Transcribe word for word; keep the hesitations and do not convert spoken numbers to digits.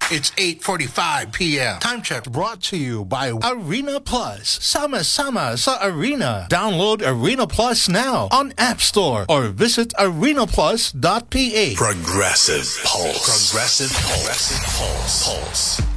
It's eight forty-five p.m. Time check brought to you by Arena Plus. Sama-sama sa Arena. Download Arena Plus now on App Store or visit arena plus dot p h. Progressive Pulse. Progressive Pulse. Progressive Pulse. Pulse.